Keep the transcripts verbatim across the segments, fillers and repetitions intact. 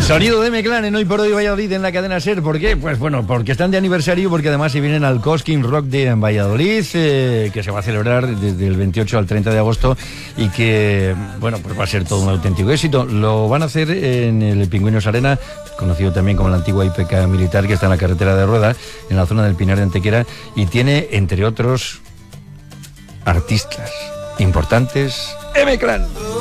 Sonido de M-Clan en Hoy por Hoy Valladolid en la cadena SER. ¿Por qué? Pues bueno, porque están de aniversario, porque además se vienen al Cosquín Rock de Valladolid, eh, que se va a celebrar desde el veintiocho al treinta de agosto y que, bueno, pues va a ser todo un auténtico éxito. Lo van a hacer en el Pingüinos Arena, conocido también como la antigua I P K militar, que está en la carretera de Ruedas, en la zona del Pinar de Antequera, y tiene, entre otros, artistas importantes, M-Clan.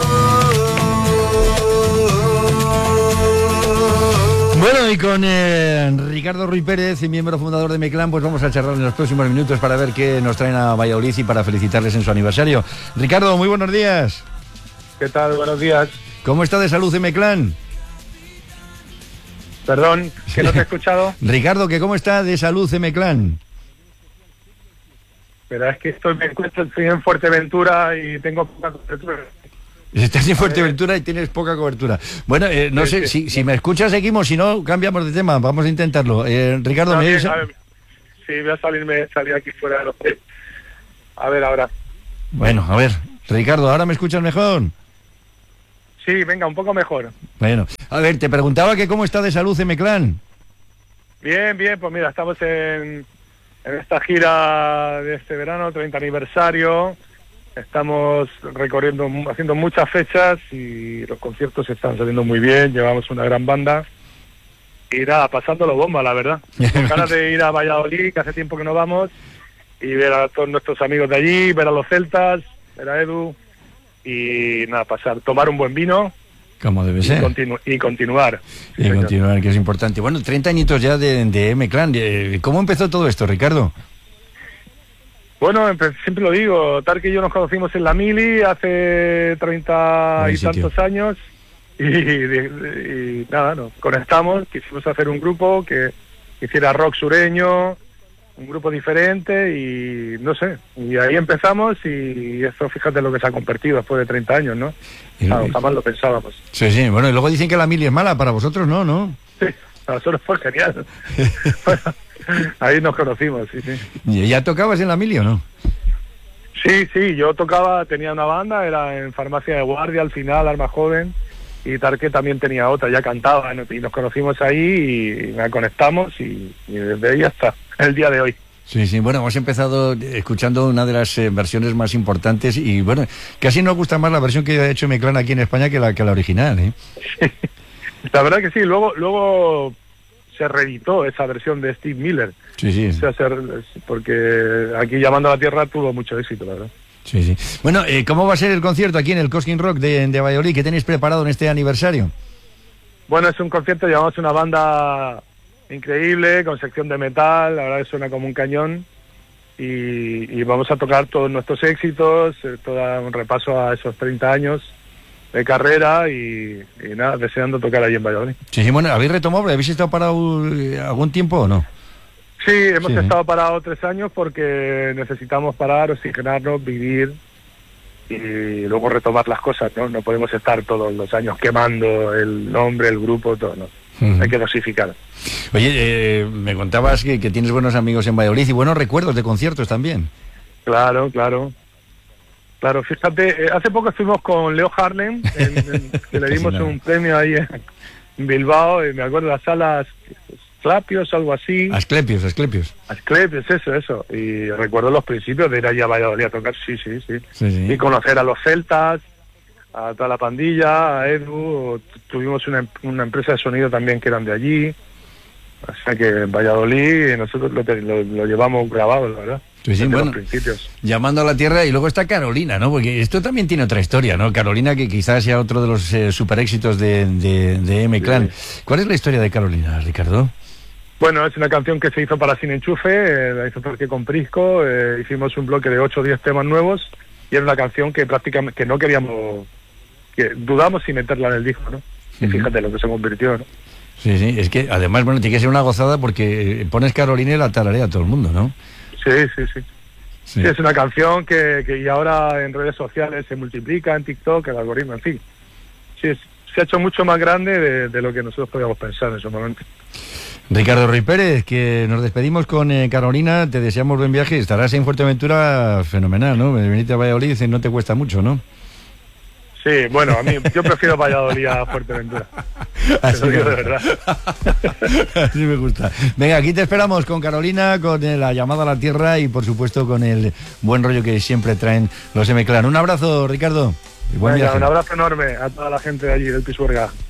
Bueno, y con eh, Ricardo Ruiz Pérez, miembro fundador de M-Clan, pues vamos a charlar en los próximos minutos para ver qué nos traen a Valladolid y para felicitarles en su aniversario. Ricardo, muy buenos días. ¿Qué tal? Buenos días. ¿Cómo está de salud M-Clan? Perdón, que no te he escuchado. Ricardo, ¿que cómo está de salud M-Clan? Pero es que estoy, me encuentro estoy en Fuerteventura y tengo poca cobertura. Estás en Fuerteventura y tienes poca cobertura. Bueno, eh, no sí, sé, sí. Si, si me escuchas seguimos, si no cambiamos de tema, vamos a intentarlo. Eh, Ricardo, no, ¿me bien, oyes? a ver, sí, voy a salirme, salir aquí fuera de los... A ver, ahora. Bueno, a ver, Ricardo, ¿ahora me escuchas mejor? Sí, venga, un poco mejor. Bueno, a ver, te preguntaba que cómo está de salud M-Clan. Bien, bien, pues mira, estamos en, en esta gira de este verano, treinta aniversario. Estamos recorriendo, haciendo muchas fechas y los conciertos están saliendo muy bien, llevamos una gran banda. Y nada, pasándolo bomba, la verdad. Con ganas de ir a Valladolid, que hace tiempo que no vamos, y ver a todos nuestros amigos de allí, ver a los celtas, ver a Edu, y nada, pasar, tomar un buen vino. Como debe ser. Y, continu y continuar. Y sí, continuar, señor. Que es importante. Bueno, treinta añitos ya de, de M-Clan. ¿Cómo empezó todo esto, Ricardo? Bueno, siempre lo digo, Tarque y yo nos conocimos en la Mili hace treinta y tantos años y, y, y nada, nos conectamos, quisimos hacer un grupo que, que hiciera rock sureño, un grupo diferente y no sé, y ahí empezamos y esto fíjate lo que se ha convertido después de treinta años, ¿no? Y, claro, jamás lo pensábamos. Sí, sí, bueno, y luego dicen que la Mili es mala, para vosotros no, ¿no? Sí, para nosotros fue genial. Bueno, ahí nos conocimos, sí, sí. ¿Y ya tocabas en la Mili o no? Sí, sí, yo tocaba, tenía una banda, era en Farmacia de Guardia, al final, Arma Joven, y Tarque también tenía otra, ya cantaba, y nos conocimos ahí y nos conectamos y, y desde ahí hasta el día de hoy. Sí, sí, bueno, hemos empezado escuchando una de las eh, versiones más importantes y bueno, casi nos gusta más la versión que ha hecho M-Clan aquí en España que la, que la original, ¿eh? La verdad que sí, luego... luego se reeditó esa versión de Steve Miller. Sí, sí. O sea, ser, porque aquí Llamando a la Tierra tuvo mucho éxito, la verdad. Sí, sí. Bueno, eh, ¿cómo va a ser el concierto aquí en el Cosquín Rock de, de Valladolid? ¿Qué tenéis preparado en este aniversario? Bueno, es un concierto, llevamos una banda increíble, con sección de metal, la verdad que suena como un cañón. Y, y vamos a tocar todos nuestros éxitos, eh, todo un repaso a esos treinta años de carrera y, y nada, deseando tocar allí en Valladolid. Sí, sí, bueno, ¿habéis retomado? ¿Habéis estado parado algún tiempo o no? Sí, hemos sí, estado parados tres años porque necesitamos parar, oxigenarnos, vivir y luego retomar las cosas, ¿no? No podemos estar todos los años quemando el nombre, el grupo, todo, ¿no? Uh-huh. Hay que dosificar. Oye, eh, me contabas que, que tienes buenos amigos en Valladolid y buenos recuerdos de conciertos también. Claro, claro. Claro, fíjate, eh, hace poco estuvimos con Leo Harlem, en, en, que le dimos un premio ahí en Bilbao, y me acuerdo de las salas Asclepios, algo así. Asclepios, Asclepios. Asclepios, eso, eso. Y recuerdo los principios de ir allá a Valladolid a tocar, sí, sí, sí, sí, sí. Y conocer a los celtas, a toda la pandilla, a Edu, tuvimos una, una empresa de sonido también que eran de allí. O sea que en Valladolid nosotros lo, lo, lo llevamos grabado, la verdad. Sí, sí, bueno, Llamando a la Tierra, y luego está Carolina, ¿no? Porque esto también tiene otra historia, ¿no? Carolina, que quizás sea otro de los eh, super éxitos de, de, de M-Clan. Sí. ¿Cuál es la historia de Carolina, Ricardo? Bueno, es una canción que se hizo para Sin Enchufe, eh, la hizo Tarque con Prisco, eh, hicimos un bloque de ocho o diez temas nuevos, y era una canción que prácticamente que no queríamos, que dudamos si meterla en el disco, ¿no? Y fíjate lo que se convirtió, ¿no? Sí, sí, es que además, bueno, tiene que ser una gozada porque pones Carolina y la tararea a todo el mundo, ¿no? Sí, sí, sí. Sí, sí es una canción que, que y ahora en redes sociales se multiplica, en TikTok, el algoritmo, en fin. Sí, es, se ha hecho mucho más grande de, de lo que nosotros podíamos pensar en ese momento. Ricardo Ruiz Pérez, que nos despedimos con eh, Carolina, te deseamos buen viaje, estarás en Fuerteventura fenomenal, ¿no? Venirte a Valladolid no te cuesta mucho, ¿no? Sí, bueno, a mí yo prefiero Valladolid a Fuerteventura. Así Te lo digo me de verdad. Así me gusta. Venga, aquí te esperamos con Carolina, con la llamada a la tierra y por supuesto con el buen rollo que siempre traen los M-Clan. Un abrazo, Ricardo. Y buen Venga, viaje. un abrazo enorme a toda la gente de allí del Pisuerga.